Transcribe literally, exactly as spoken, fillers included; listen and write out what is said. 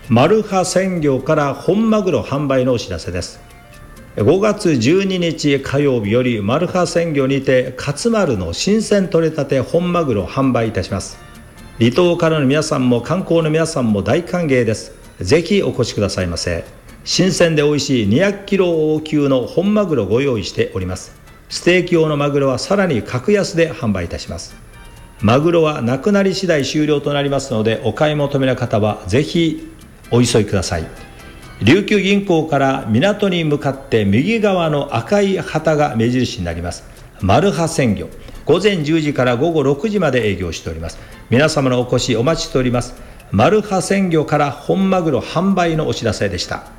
マルハ鮮魚から本マグロ販売のお知らせです。ごがつじゅうににち火曜日よりマルハ鮮魚にて勝丸の新鮮取れたて本マグロを販売いたします。離島からの皆さんも観光の皆さんも大歓迎です。ぜひお越しくださいませ。新鮮で美味しいにひゃくキロ大級の本マグロをご用意しております。ステーキ用のマグロはさらに格安で販売いたします。マグロはなくなり次第終了となりますので、お買い求めの方はぜひお急ぎください。琉球銀行から港に向かって右側の赤い旗が目印になりますマルハ鮮魚、午前じゅうじから午後ろくじまで営業しております。皆様のお越しお待ちしております。マルハ鮮魚から本マグロ販売のお知らせでした。